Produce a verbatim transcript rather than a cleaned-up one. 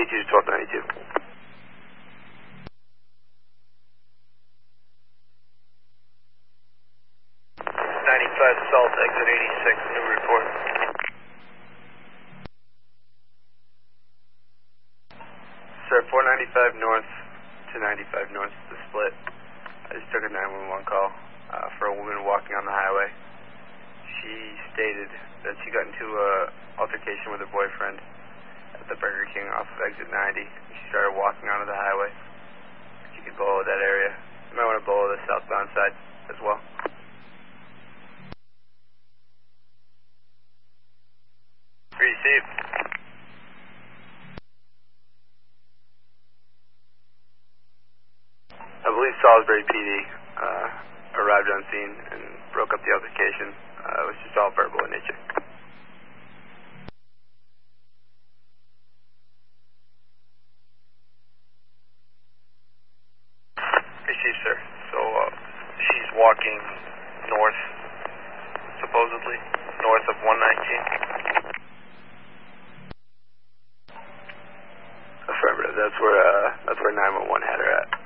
eighty-two to twelve ninety-two. ninety-five Salt, exit eighty-six, new report. Sir, four ninety-five north to ninety-five north, the split. I just took a nine one one call uh, for a woman walking on the highway. She stated that she got into a altercation with her boyfriend at the Burger King off of exit ninety. She started walking onto the highway. She could blow that area. You might want to blow the southbound side as well. Received. I believe Salisbury P D uh, arrived on scene and broke up the altercation. Uh, it was just all verbal in nature. Received, sir. So uh, she's walking north, supposedly, north of one nineteen. Affirmative. That's where uh, that's where nine one one had her at.